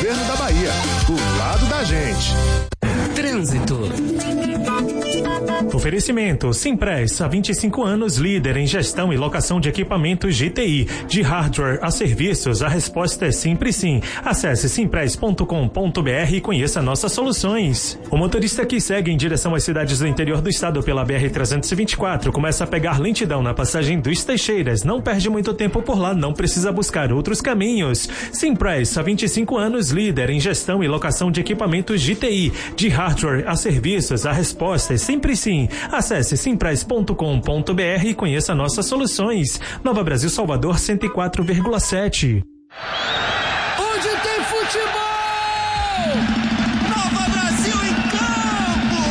Governo da Bahia, do lado da gente. Trânsito. Oferecimento Simpress, há 25 anos líder em gestão e locação de equipamentos de TI, de hardware a serviços, a resposta é sempre sim. Acesse simpress.com.br e conheça nossas soluções. O motorista que segue em direção às cidades do interior do estado pela BR-324 começa a pegar lentidão na passagem dos Teixeiras. Não perde muito tempo por lá, não precisa buscar outros caminhos. Simpress, há 25 anos líder em gestão e locação de equipamentos de TI, de hardware a serviços, a resposta é sempre sim. Acesse simpress.com.br e conheça nossas soluções. Nova Brasil, Salvador, 104,7. Onde tem futebol, Nova Brasil em campo.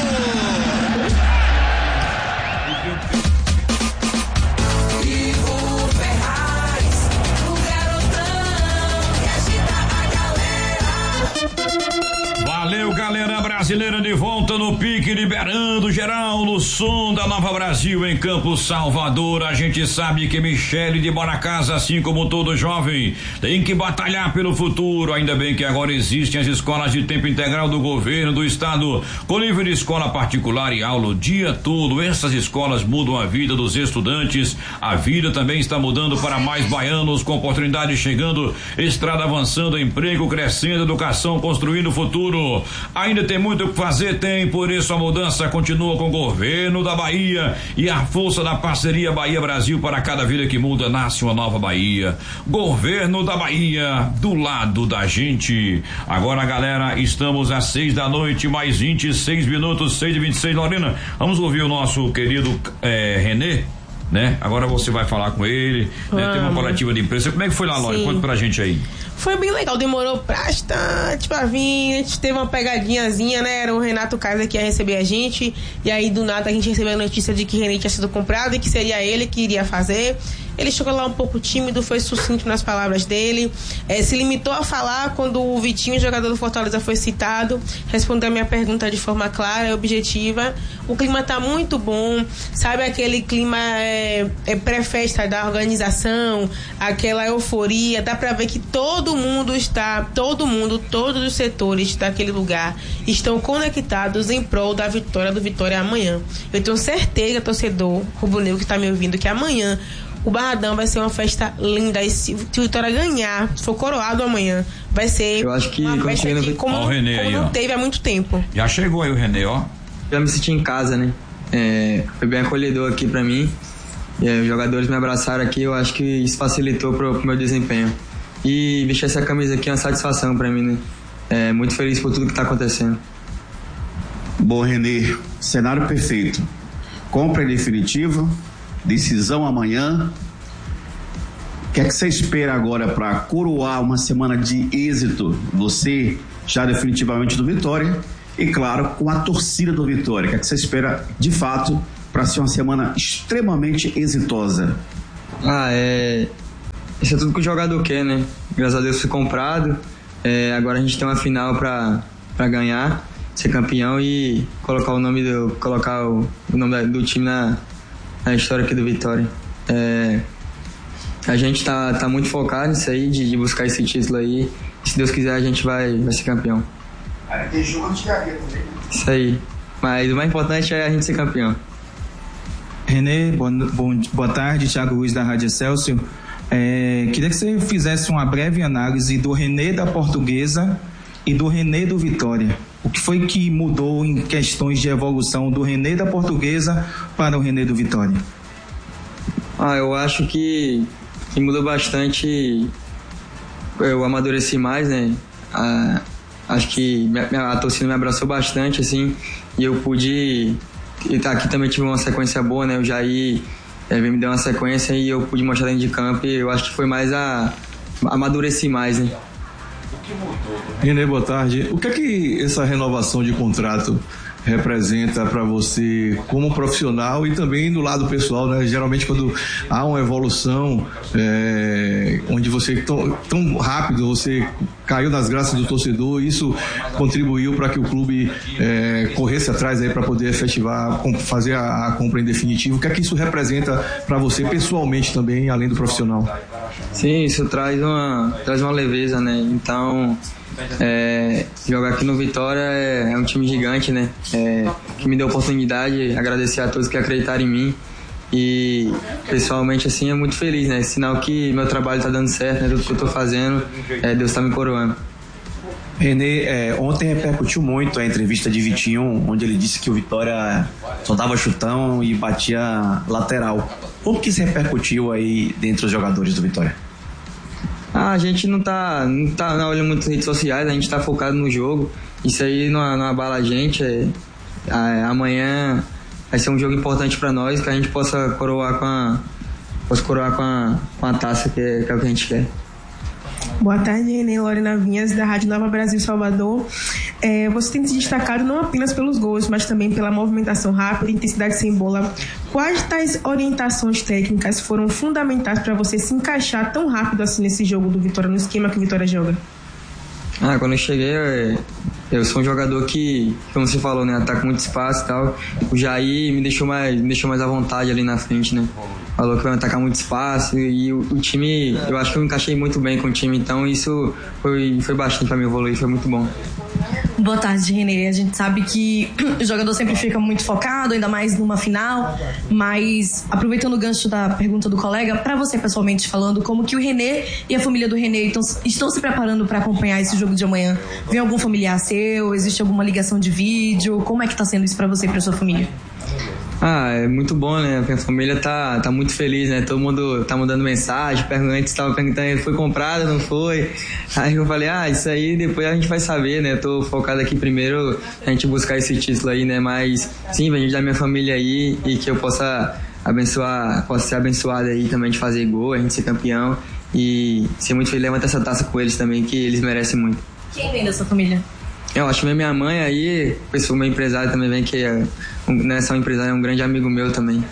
Ivo Ferraz, o garotão que agita a galera. Valeu, galera brasileira, de volta no pique, liberando geral no som da Nova Brasil em Campo Salvador. A gente sabe que Michele de Bonacasa, assim como todo jovem, tem que batalhar pelo futuro. Ainda bem que agora existem as escolas de tempo integral do governo do estado, com nível de escola particular e aula o dia todo. Essas escolas mudam a vida dos estudantes. A vida também está mudando para mais baianos, com oportunidades chegando, estrada avançando, emprego crescendo, educação construindo o futuro. Ainda tem muito o que fazer, tem, por isso a mudança continua com o governo da Bahia e a força da parceria Bahia-Brasil. Para cada vida que muda, nasce uma nova Bahia. Governo da Bahia, do lado da gente. Agora, galera, estamos às 6 da noite, mais 26 minutos, 6h26, Lorena, vamos ouvir o nosso querido Renê, né? Agora você vai falar com ele, né? Tem uma coletiva de imprensa. Como é que foi lá, Lore? Conta pra gente aí. Foi bem legal, demorou bastante pra vir, a gente teve uma pegadinhazinha, né? Era o Renato Kaiser que ia receber a gente, e aí do nada a gente recebeu a notícia de que René tinha sido comprado e que seria ele que iria fazer. Ele chegou lá um pouco tímido, foi sucinto nas palavras dele, se limitou a falar quando o Vitinho, jogador do Fortaleza, foi citado, respondeu a minha pergunta de forma clara e objetiva. O clima tá muito bom, sabe, aquele clima pré-festa da organização, aquela euforia, dá pra ver que todo mundo está, todos os setores daquele lugar estão conectados em prol da vitória do Vitória amanhã. Eu tenho certeza, torcedor rubro-negro que tá me ouvindo, que amanhã o Barradão vai ser uma festa linda. E se o Vitória ganhar, se for coroado amanhã, vai ser, eu acho que uma festa aqui como não teve há muito tempo. Já chegou aí o Renê, ó. Já me senti em casa, né? Foi bem acolhedor aqui pra mim. Os jogadores me abraçaram aqui, eu acho que isso facilitou pro meu desempenho. E vestir essa camisa aqui é uma satisfação pra mim, né? Muito feliz por tudo que tá acontecendo. Bom, Renê, cenário perfeito. Compra definitiva, decisão amanhã. O que é que você espera agora para coroar uma semana de êxito? Você já definitivamente do Vitória e, claro, com a torcida do Vitória. O que é que você espera de fato para ser uma semana extremamente exitosa? Isso é tudo que o jogador quer, né? Graças a Deus fui comprado. Agora a gente tem uma final para ganhar, ser campeão e colocar o nome do time na história aqui do Vitória. A gente tá muito focado nisso aí, de buscar esse título aí. E se Deus quiser, a gente vai ser campeão. Tem jogo de também. Isso aí. Mas o mais importante é a gente ser campeão. Renê, boa tarde, Thiago Ruiz da Rádio Excelsior. Queria que você fizesse uma breve análise do Renê da Portuguesa e do Renê do Vitória. O que foi que mudou em questões de evolução do Renê da Portuguesa para o Renê do Vitória? Eu acho que mudou bastante. Eu amadureci mais, né? Acho que a torcida me abraçou bastante, assim, e eu pude. E aqui também tive uma sequência boa, né? O Jair me deu uma sequência e eu pude mostrar dentro de campo, e eu acho que foi mais amadureci mais, né? Renê, boa tarde. O que é que essa renovação de contrato representa para você como profissional e também do lado pessoal, né? Geralmente quando há uma evolução onde você tão rápido você caiu nas graças do torcedor, isso contribuiu para que o clube corresse atrás aí para poder efetivar, fazer a compra em definitivo. O que é que isso representa para você pessoalmente também, além do profissional? Sim, isso traz uma leveza, né? Então Jogar aqui no Vitória é um time gigante, né? Que me deu a oportunidade, agradecer a todos que acreditaram em mim. E pessoalmente assim é muito feliz, né? Sinal que meu trabalho tá dando certo, né? Tudo que eu tô fazendo, Deus tá me coroando. Renê, ontem repercutiu muito a entrevista de Vitinho, onde ele disse que o Vitória só dava chutão e batia lateral. Como que isso repercutiu aí dentro dos jogadores do Vitória? A gente não tá olhando muito nas redes sociais, a gente tá focado no jogo. Isso aí não abala a gente. Amanhã vai ser um jogo importante para nós, que a gente possa coroar com a taça, que é o que a gente quer. Boa tarde, Renê. Lorena Vinhas, da Rádio Nova Brasil Salvador. Você tem se destacado não apenas pelos gols, mas também pela movimentação rápida e intensidade sem bola. Quais tais orientações técnicas foram fundamentais para você se encaixar tão rápido assim nesse jogo do Vitória, no esquema que o Vitória joga? Quando eu cheguei, eu sou um jogador que, como você falou, né, ataca muito espaço e tal. O Jair me deixou mais à vontade ali na frente, né? Falou que vai atacar muito espaço e o time, eu acho que eu encaixei muito bem com o time, então isso foi bastante para mim evoluir, foi muito bom. Boa tarde, Renê. A gente sabe que o jogador sempre fica muito focado, ainda mais numa final, mas aproveitando o gancho da pergunta do colega, para você pessoalmente falando, como que o Renê e a família do Renê estão se preparando para acompanhar esse jogo de amanhã? Vem algum familiar seu? Existe alguma ligação de vídeo? Como é que tá sendo isso para você e para sua família? É muito bom, né? A minha família tá muito feliz, né? Todo mundo tá mandando mensagem, antes tava perguntando, foi comprado, não foi? Aí eu falei, isso aí depois a gente vai saber, né? Eu tô focado aqui primeiro a gente buscar esse título aí, né? Mas sim, vem da minha família aí e que eu possa ser abençoado aí também de fazer gol, a gente ser campeão e ser muito feliz, levantar essa taça com eles também, que eles merecem muito. Quem vem da sua família? Eu acho que minha mãe aí, o meu empresário também vem, que não é só um empresário, é um grande amigo meu também.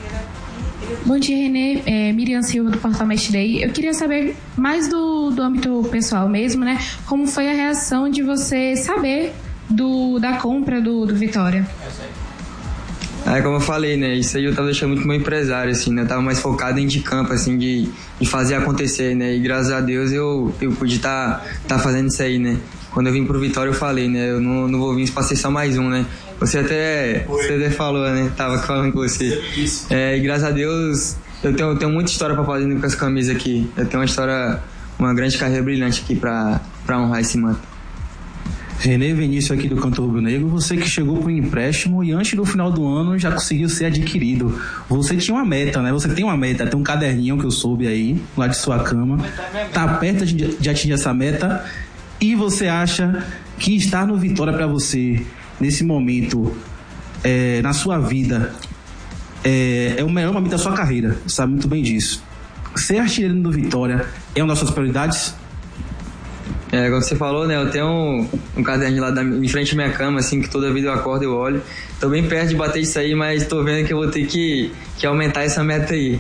Bom dia, Renê. Miriam Silva, do Portal Match Day. Eu queria saber mais do âmbito pessoal mesmo, né? Como foi a reação de você saber da compra do Vitória? Como eu falei, né? Isso aí eu tava deixando muito meu empresário, assim, né? Eu tava mais focado em de campo, assim, de fazer acontecer, né? E graças a Deus eu pude tá fazendo isso aí, né? Quando eu vim pro Vitória eu falei, né? Eu não vou vir pra ser só mais um, né? Você até falou, né? Tava falando com você. E graças a Deus eu tenho muita história pra fazer com essa camisa aqui. Eu tenho uma grande carreira brilhante aqui pra honrar esse manto. Renê Vinícius aqui do Canto Rubro Negro, você que chegou para o empréstimo e antes do final do ano já conseguiu ser adquirido. Você tinha uma meta, né? Você tem uma meta, tem um caderninho que eu soube aí, lá de sua cama. Tá perto de atingir essa meta e você acha que estar no Vitória para você, nesse momento, na sua vida, é o melhor momento da sua carreira, você sabe muito bem disso. Ser artilheiro do Vitória é uma das suas prioridades? Como você falou, né? Eu tenho um caderno lá em frente à minha cama, assim, que toda vida eu acordo e eu olho. Tô bem perto de bater isso aí, mas tô vendo que eu vou ter que aumentar essa meta aí.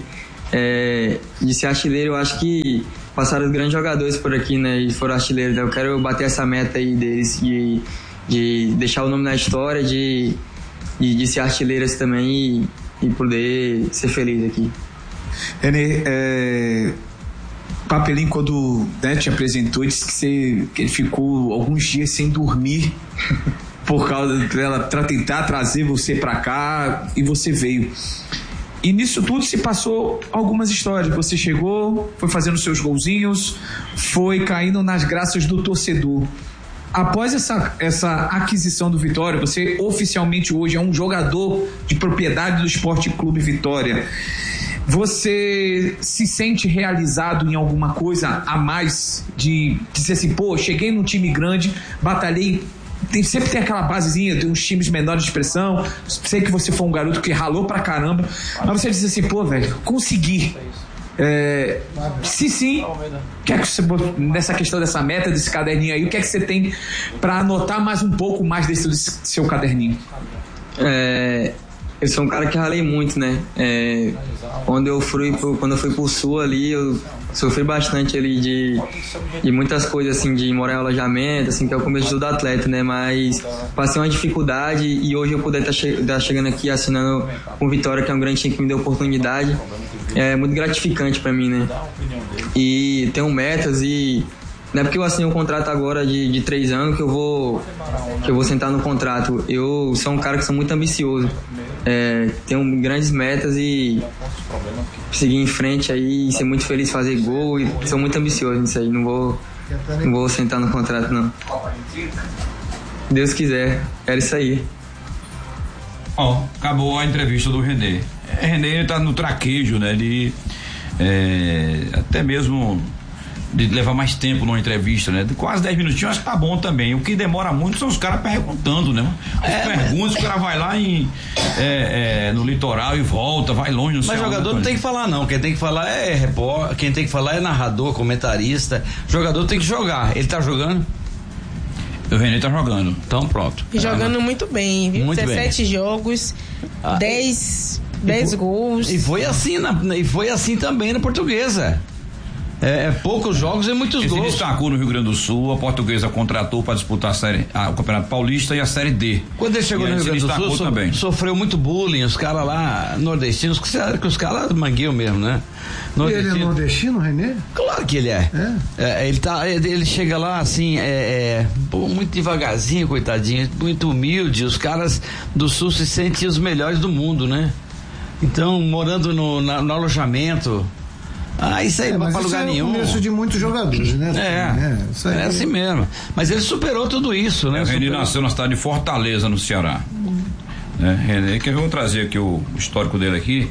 De ser artilheiro, eu acho que passaram os grandes jogadores por aqui, né? E foram artilheiros. Eu quero bater essa meta aí deles, de deixar o nome na história, de ser artilheiro assim também e poder ser feliz aqui. Renê, Papelinho, quando te apresentou, disse que ele ficou alguns dias sem dormir por causa dela, para tentar trazer você para cá, e você veio. E nisso tudo se passou algumas histórias. Você chegou, foi fazendo seus golzinhos, foi caindo nas graças do torcedor. Após essa aquisição do Vitória, você oficialmente hoje é um jogador de propriedade do Esporte Clube Vitória. Você se sente realizado em alguma coisa a mais de dizer assim, cheguei num time grande, batalhei, sempre tem aquela basezinha de uns times menores de expressão, sei que você foi um garoto que ralou pra caramba, mas você diz assim, velho, consegui. Se sim, o que é que você, nessa questão dessa meta, desse caderninho aí, o que é que você tem pra anotar mais um pouco mais desse seu caderninho? Eu sou um cara que ralei muito, né? Quando eu fui pro Sul ali, eu sofri bastante ali de muitas coisas, assim, de morar em alojamento, assim, que é o começo de todo atleta, né? Mas passei uma dificuldade e hoje eu puder estar chegando aqui assinando com o Vitória, que é um grande time que me deu oportunidade, é muito gratificante pra mim, né? E tenho metas e Não é porque eu assinei um contrato agora de 3 anos que eu vou sentar no contrato. Eu sou um cara que sou muito ambicioso. Tenho grandes metas e seguir em frente aí, ser muito feliz, fazer gol, e sou muito ambicioso nisso aí. Não vou sentar no contrato, não. Deus quiser, era isso aí. Acabou a entrevista do René. René tá no traquejo, né? Ele até mesmo de levar mais tempo numa entrevista, né? Quase 10 minutinhos, acho que tá bom também. O que demora muito são os caras perguntando, né? Perguntas, o cara vai lá no litoral e volta, vai longe, não sei. Mas jogador não tem que falar, não. Quem tem que falar é repórter, quem tem que falar é narrador, comentarista. Jogador tem que jogar. Ele tá jogando? O René tá jogando. Então pronto. E jogando muito bem, viu? Muito 17 bem. Jogos, 10 gols. E foi assim também na Portuguesa. Poucos jogos e muitos gols. Ele destacou no Rio Grande do Sul. A Portuguesa contratou para disputar o Campeonato Paulista e a Série D. Quando ele chegou no Rio Grande do Sul, também sofreu muito bullying. Os caras lá, nordestinos, que os caras mangueiam mesmo, né? E ele é nordestino, René? Claro que ele é. Ele chega lá assim, muito devagarzinho, coitadinho, muito humilde. Os caras do Sul se sentem os melhores do mundo, né? Então, morando no alojamento. Isso aí não vai pra lugar nenhum. É o começo de muitos jogadores, né? Isso aí assim mesmo. Mas ele superou tudo isso, né? O René nasceu na cidade de Fortaleza, no Ceará. René, que eu vou trazer aqui o histórico dele aqui.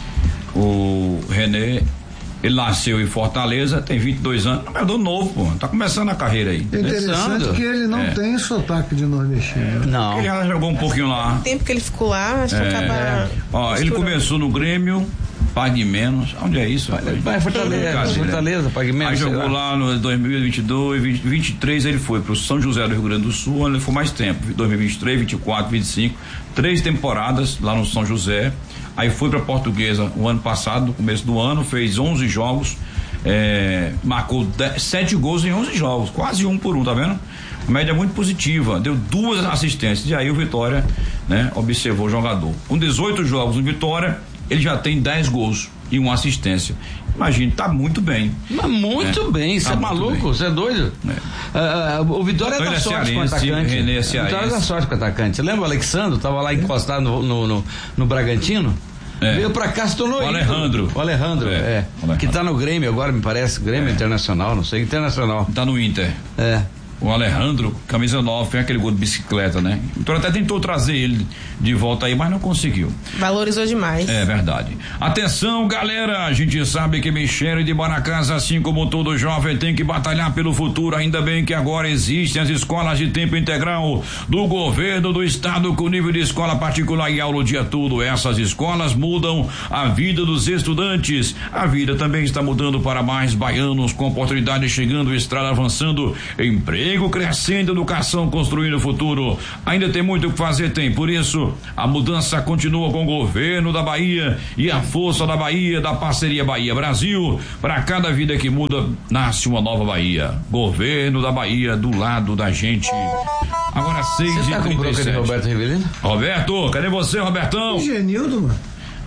O René, ele nasceu em Fortaleza, tem 22 anos, é do novo, pô, tá começando a carreira aí. É interessante que ele não tem sotaque de nordestino. Não. Ele já jogou um pouquinho lá. O tempo que ele ficou lá, acho que acaba. Ele começou no Grêmio, Pague Menos. Onde é isso? Vai Fortaleza, Pague Menos. Aí jogou lá no 2022, 2023 ele foi pro São José do Rio Grande do Sul, onde ele foi mais tempo, 2023, 24, 25, 3 temporadas lá no São José. Aí foi pra Portuguesa o ano passado, no começo do ano, fez 11 jogos, marcou 7 gols em 11 jogos, quase 1 por 1, tá vendo? Média muito positiva, deu 2 assistências, e aí o Vitória, né, observou o jogador. Com 18 jogos no Vitória, ele já tem 10 gols e 1 assistência. Imagina, tá muito bem. Mas muito bem, você é maluco? Você é doido? O Vitória dá sorte com o atacante. René O Vitória dá sorte com o atacante. Você lembra o Alexandre? Tava lá encostado no Bragantino? Veio pra cá, se tornou o Alejandro. O Alejandro, que tá no Grêmio agora, me parece. Grêmio Internacional, não sei, Internacional. Tá no Inter. O Alejandro, camisa 9, foi aquele gol de bicicleta, né? Então até tentou trazer ele de volta aí, mas não conseguiu. Valorizou demais. É verdade. Atenção, galera, a gente sabe que Michele de Bonacasa, assim como todo jovem, tem que batalhar pelo futuro. Ainda bem que agora existem as escolas de tempo integral do governo do estado com nível de escola particular e aula o dia todo. Essas escolas mudam a vida dos estudantes. A vida também está mudando para mais baianos, com oportunidade chegando, estrada avançando, emprego crescendo, educação construindo o futuro. Ainda tem muito o que fazer, tem. Por isso, a mudança continua com o governo da Bahia e a força da Bahia, da parceria Bahia-Brasil. Para cada vida que muda, nasce uma nova Bahia. Governo da Bahia do lado da gente. Agora 6h37. Você tá com bronca de Roberto Rivelino? Roberto, cadê você, Robertão? Genildo, mano.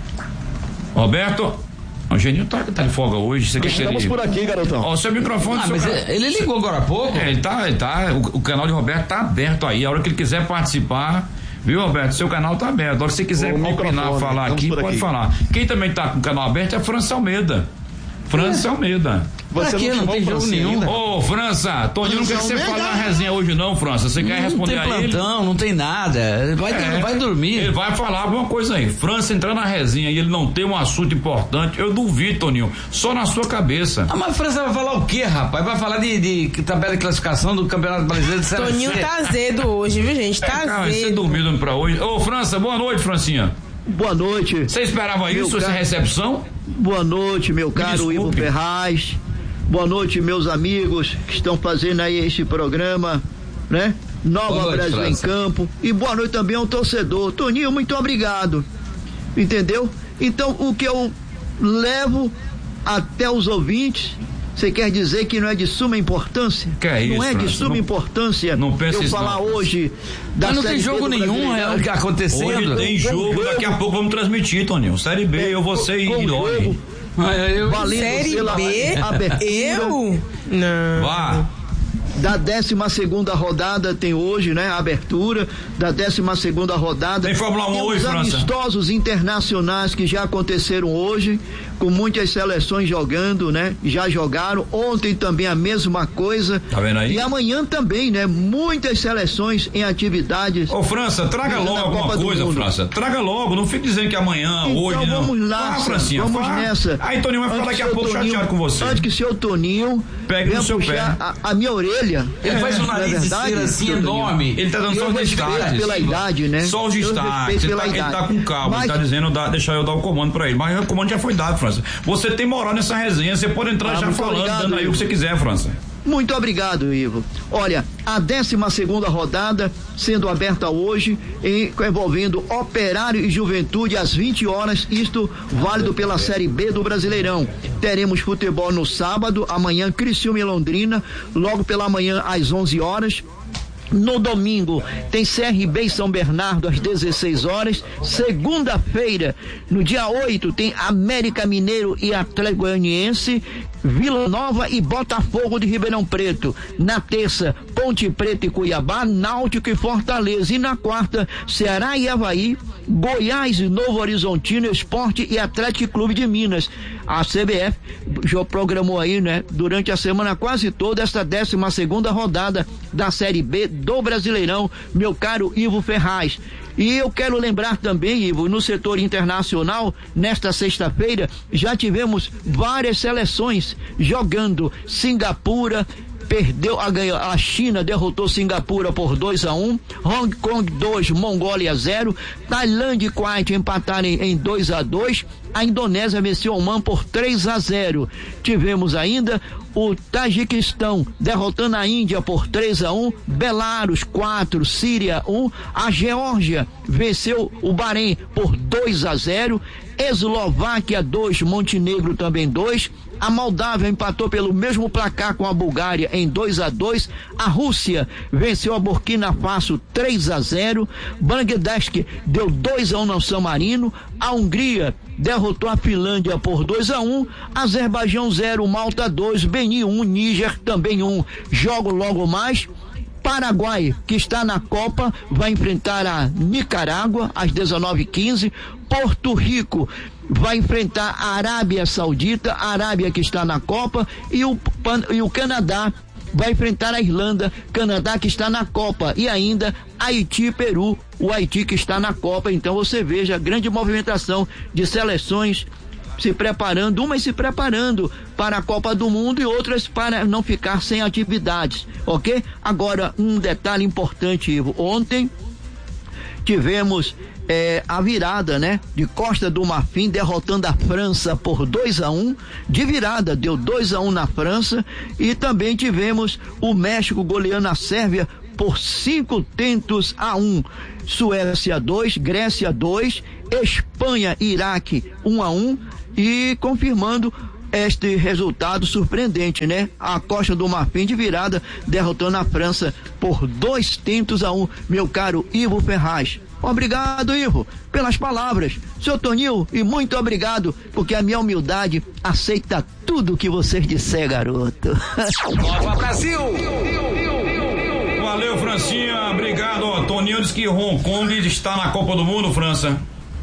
Roberto? O Genil tá de folga hoje. Você Estamos por aqui, garotão. Ó, o seu microfone. Mas ele ligou agora há pouco? Ele tá. O canal de Roberto tá aberto aí. A hora que ele quiser participar, viu, Roberto? Seu canal tá aberto. A hora que você quiser opinar, falar aqui, pode falar. Quem também tá com o canal aberto é França Almeida. Você não tem jogo nenhum. Ô, França, Toninho não quer que você fale na resenha hoje não, França. Você quer responder a ele? Não tem plantão, não tem nada. Vai dormir. Ele vai falar alguma coisa aí. França entrar na resenha e ele não tem um assunto importante, eu duvido, Toninho. Só na sua cabeça. Mas França vai falar o quê, rapaz? Vai falar de tabela de classificação do Campeonato Brasileiro de Série C. Toninho tá azedo hoje, viu, gente? Tá azedo. Você dormiu pra hoje. Ô, França, boa noite, Francinha. Boa noite. Você esperava isso, essa recepção? Boa noite, meu caro Ivo Ferraz. Boa noite, meus amigos que estão fazendo aí esse programa, né? Nova Brasil em Campo. E boa noite também ao torcedor. Toninho, muito obrigado. Entendeu? Então, o que eu levo até os ouvintes, você quer dizer que não é de suma importância? Que é isso, não é de suma importância não eu falar hoje da Mas não tem jogo nenhum acontecendo. Hoje tem jogo, daqui a pouco vamos transmitir, Toninho. Série B, eu vou ser Ilone. Série B? Eu? Não. Vá. da 12ª rodada, tem hoje, né? A abertura da 12ª rodada. Tem Fórmula 1 hoje, França. Amistosos internacionais que já aconteceram hoje, com muitas seleções jogando, né? Já jogaram. Ontem também a mesma coisa. Tá vendo aí? E amanhã também, né? Muitas seleções em atividades. Ô, França, traga logo alguma coisa, França. Traga logo, não fique dizendo que amanhã, então, hoje, não. Vamos lá, Francinha, vamos nessa. Aí, Toninho vai ficar daqui a pouco chateado com você. Antes que o seu Toninho pegue no seu pé. A minha orelha. Ele faz um nariz de cera assim enorme. Ele tá dando só os destaques. Pela idade, né? Só os destaques. Ele tá com calma, ele tá dizendo, deixa eu dar o comando pra ele. Mas o comando já foi dado, França. Você tem moral nessa resenha, você pode entrar já falando, obrigado, dando aí o que você quiser, França. Muito obrigado, Ivo. Olha, a 12ª rodada sendo aberta hoje, envolvendo Operário e Juventude às 20 horas, isto válido pela Série B do Brasileirão. Teremos futebol no sábado, amanhã Criciúma e Londrina, logo pela manhã às 11 horas. No domingo tem CRB e São Bernardo às 16 horas. Segunda-feira, no dia 8, tem América Mineiro e Atlético Goianiense, Vila Nova e Botafogo de Ribeirão Preto. Na terça, Ponte Preta e Cuiabá, Náutico e Fortaleza. E na quarta, Ceará e Avaí, Goiás e Novo Horizontino, Esporte e Atlético Clube de Minas. A CBF já programou aí, né, durante a semana quase toda esta 12ª rodada da Série B do Brasileirão, meu caro Ivo Ferraz. E eu quero lembrar também, Ivo, no setor internacional, nesta sexta-feira, já tivemos várias seleções jogando. Singapura perdeu, a China derrotou Singapura por 2-1, Hong Kong 2, Mongólia 0, Tailândia e Kuwait empataram em 2-2, a Indonésia venceu Oman por 3-0. Tivemos ainda o Tajiquistão derrotando a Índia por 3-1, Belarus 4, Síria 1, a Geórgia venceu o Bahrein por 2-0, Eslováquia 2, Montenegro também 2, a Moldávia empatou pelo mesmo placar com a Bulgária em 2-2, a Rússia venceu a Burkina Faso 3-0, Bangladesh deu 2-1 no San Marino, a Hungria derrotou a Finlândia por 2-1, Azerbaijão 0, Malta 2, Benin 1, Níger também 1. Jogo logo mais. Paraguai, que está na Copa, vai enfrentar a Nicarágua às 19h15. Porto Rico vai enfrentar a Arábia Saudita, a Arábia que está na Copa, e o Canadá vai enfrentar a Irlanda, Canadá que está na Copa, e ainda Haiti e Peru, o Haiti que está na Copa. Então você veja a grande movimentação de seleções se preparando, umas se preparando para a Copa do Mundo e outras para não ficar sem atividades, ok? Agora, um detalhe importante, Ivo, ontem tivemos a virada, né? De Costa do Marfim derrotando a França por 2-1, de virada, deu 2-1 na França, e também tivemos o México goleando a Sérvia por 5-1, Suécia 2, Grécia 2, Espanha e Iraque 1-1, e confirmando este resultado surpreendente, né? A Costa do Marfim de virada derrotando a França por 2-1, meu caro Ivo Ferraz. Obrigado, Ivo, pelas palavras. Seu Toninho, e muito obrigado, porque a minha humildade aceita tudo que vocês disser, garoto. Nova Brasil! Valeu, Francinha, obrigado. Toninho disse que Hong Kong está na Copa do Mundo, França.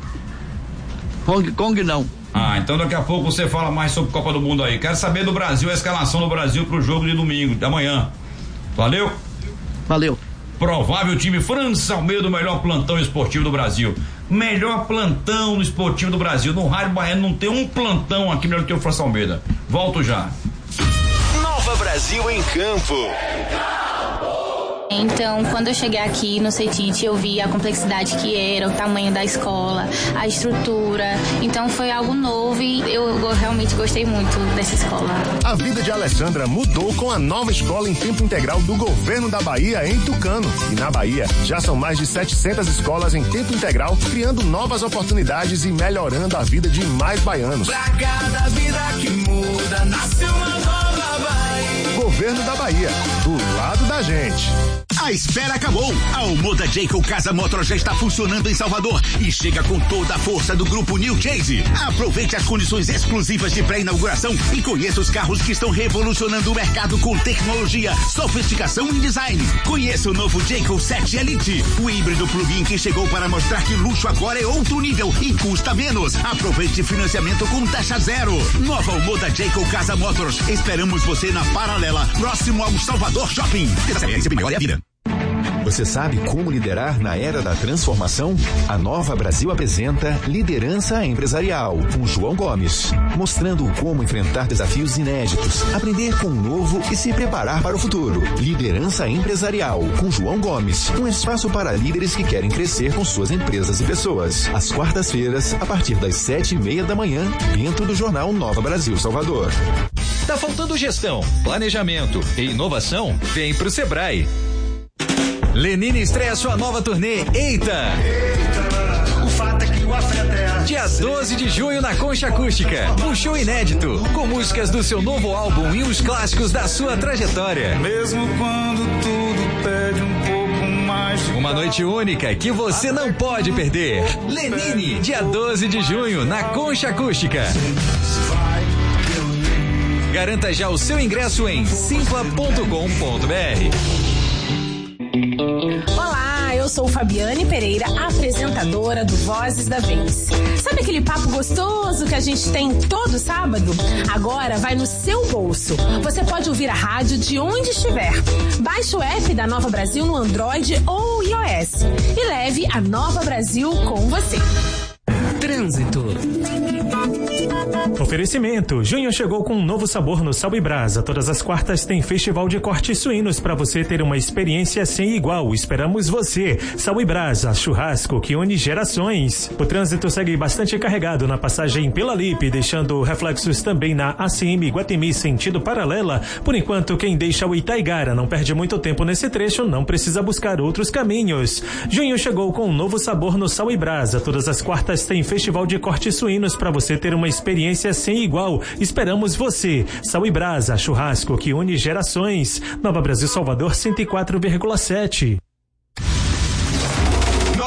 Hong Kong não. Então daqui a pouco você fala mais sobre Copa do Mundo aí. Quero saber do Brasil, a escalação do Brasil pro jogo de domingo, de amanhã. Valeu? Valeu. Provável time França Almeida, o melhor plantão esportivo do Brasil. Melhor plantão no esportivo do Brasil. No Rádio Baiano não tem um plantão aqui melhor do que o França Almeida. Volto já. Nova Brasil em campo. Então, quando eu cheguei aqui no CETIT, eu vi a complexidade que era, o tamanho da escola, a estrutura. Então, foi algo novo e eu realmente gostei muito dessa escola. A vida de Alessandra mudou com a nova escola em tempo integral do Governo da Bahia em Tucano. E na Bahia, já são mais de 700 escolas em tempo integral, criando novas oportunidades e melhorando a vida de mais baianos. Pra cada vida que muda, nasce uma nova Bahia. Governo da Bahia, do lado da gente. A espera acabou. A Omoda Jayco Casa Motors já está funcionando em Salvador e chega com toda a força do grupo New Chase. Aproveite as condições exclusivas de pré-inauguração e conheça os carros que estão revolucionando o mercado com tecnologia, sofisticação e design. Conheça o novo Jayco 7 Elite, o híbrido plug-in que chegou para mostrar que luxo agora é outro nível e custa menos. Aproveite financiamento com taxa zero. Nova Omoda Jayco Casa Motors. Esperamos você na Paralela, próximo ao Salvador Shopping. Melhor é a vida. Você sabe como liderar na era da transformação? A Nova Brasil apresenta Liderança Empresarial, com João Gomes, mostrando como enfrentar desafios inéditos, aprender com o novo e se preparar para o futuro. Liderança Empresarial, com João Gomes, um espaço para líderes que querem crescer com suas empresas e pessoas. Às quartas-feiras, a partir das 7:30 da manhã, dentro do jornal Nova Brasil Salvador. Tá faltando gestão, planejamento e inovação? Vem pro Sebrae. Lenine estreia sua nova turnê Eita! O fato é que o afeto é dia 12 de junho na Concha Acústica. Um show inédito, com músicas do seu novo álbum e os clássicos da sua trajetória. Mesmo quando tudo pede um pouco mais. Uma noite única que você não pode perder. Lenine, dia 12 de junho na Concha Acústica. Garanta já o seu ingresso em simpla.com.br. Olá, eu sou Fabiane Pereira, apresentadora do Vozes da Vez. Sabe aquele papo gostoso que a gente tem todo sábado? Agora vai no seu bolso. Você pode ouvir a rádio de onde estiver. Baixe o app da Nova Brasil no Android ou iOS e leve a Nova Brasil com você. Trânsito. Oferecimento. Junho chegou com um novo sabor no Sal e Brasa. Todas as quartas tem festival de cortes suínos para você ter uma experiência sem igual. Esperamos você. Sal e Brasa, churrasco que une gerações. O trânsito segue bastante carregado na passagem pela Lipe, deixando reflexos também na ACM Guatemi sentido paralela. Por enquanto, quem deixa o Itaigara não perde muito tempo nesse trecho, não precisa buscar outros caminhos. Junho chegou com um novo sabor no Sal e Brasa. Todas as quartas tem festival de cortes suínos para você ter uma experiência sem igual. Esperamos você. Sal e Brasa, churrasco que une gerações. Nova Brasil Salvador 104,7.